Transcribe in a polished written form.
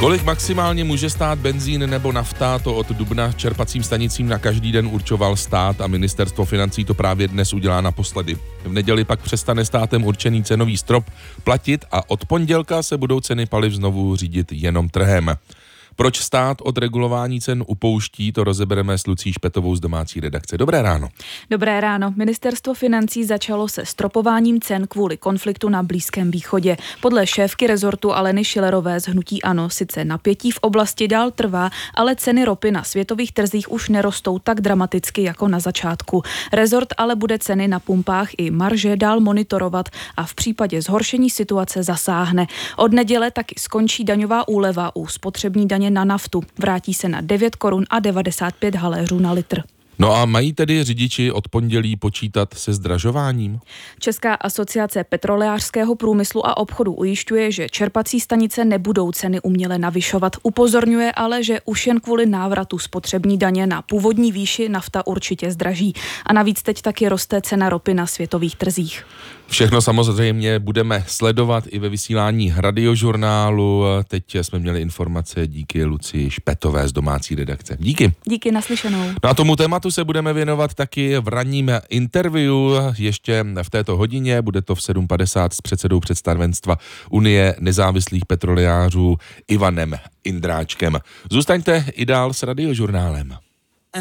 Kolik maximálně může stát benzín nebo nafta, to od dubna čerpacím stanicím na každý den určoval stát a ministerstvo financí to právě dnes udělá naposledy. V neděli pak přestane státem určený cenový strop platit a od pondělka se budou ceny paliv znovu řídit jenom trhem. Proč stát od regulování cen upouští, to rozebereme s Lucí Špetovou z domácí redakce. Dobré ráno. Dobré ráno. Ministerstvo financí začalo se stropováním cen kvůli konfliktu na Blízkém východě. Podle šéfky rezortu Aleny Schillerové z hnutí ANO sice napětí v oblasti dál trvá, ale ceny ropy na světových trzích už nerostou tak dramaticky jako na začátku. Rezort ale bude ceny na pumpách i marže dál monitorovat a v případě zhoršení situace zasáhne. Od neděle taky skončí daňová úleva u spotřební daně na naftu. Vrátí se na 9 korun a 95 haléřů na litr. No a mají tedy řidiči od pondělí počítat se zdražováním? Česká asociace petrolejářského průmyslu a obchodu ujišťuje, že čerpací stanice nebudou ceny uměle navyšovat. Upozorňuje ale, že už jen kvůli návratu spotřební daně na původní výši nafta určitě zdraží. A navíc teď taky roste cena ropy na světových trzích. Všechno samozřejmě budeme sledovat i ve vysílání Radiožurnálu. Teď jsme měli informace díky Lucii Špetové z domácí redakce. Díky. Díky, naslyšenou. No a tomu tématu se budeme věnovat taky v ranním interview. Ještě v této hodině bude to v 7:50 s předsedou představenstva Unie nezávislých petrolejářů Ivanem Indráčkem. Zůstaňte i dál s Radiožurnálem.